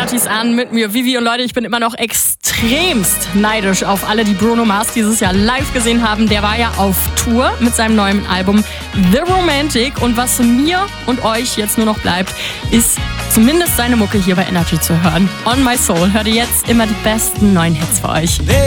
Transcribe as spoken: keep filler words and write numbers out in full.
Partys an mit mir, Vivi. Und Leute, ich bin immer noch extremst neidisch auf alle, die Bruno Mars dieses Jahr live gesehen haben. Der war ja auf Tour mit seinem neuen Album The Romantic. Und was mir und euch jetzt nur noch bleibt, ist zumindest seine Mucke hier bei Energy zu hören. On My Soul. Hört ihr jetzt immer die besten neuen Hits für euch.